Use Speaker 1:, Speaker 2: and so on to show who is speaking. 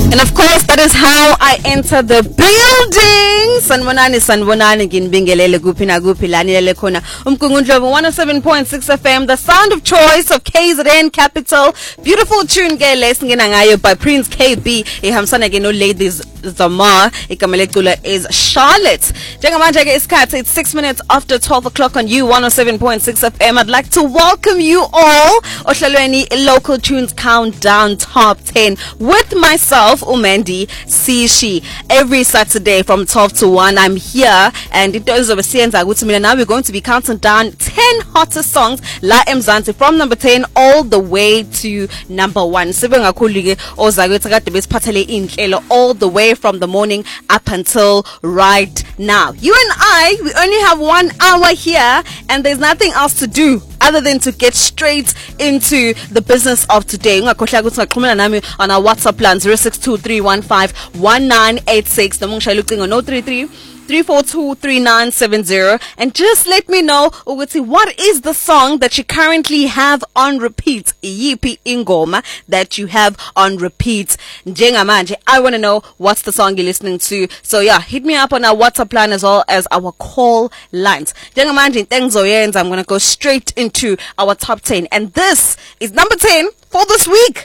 Speaker 1: And of course, that is how I enter the building. Sanbonani nginibingelele kuphi na kuphi lani lele khona. Umgungundlovu 107.6 FM, the sound of choice of KZN Capital. Beautiful tune ke lesingena ngayo by Prince KB. Ihambisana ke no Ladies Zamar. Igama lecula is Charlotte. Njengamanje ke isikhathi, it's 6 minutes after 12 o'clock on you 107.6 FM. I'd like to welcome you all ohlelweni local tunes countdown top 10 with myself Umendi Sishi. Every Saturday from 12 to 1 I'm here, and it does overseeing now we're going to be counting down 10 hottest songs la eMzansi from number 10 all the way to number 1. Sibonga kakhulu ke ozakwethu kade besiphathele inhlelo all the way from the morning up until right now. You and I, we only have 1 hour here, and there's nothing else to do other than to get straight into the business of today. Ungakhohlwa ukuthi ungaxhumana nami on our WhatsApp plan 0623151986 noma ngishayela ucingo no 33-342-3970, and just let me know ukuthi what is the song that you currently have on repeat. Yipi ingoma that you have on repeat njengamanje. I want to know what's the song you're listening to. So yeah, hit me up on our WhatsApp plan as well as our call lines. Njengamanje I'm going to go straight into our top 10, and this is number 10 for this week.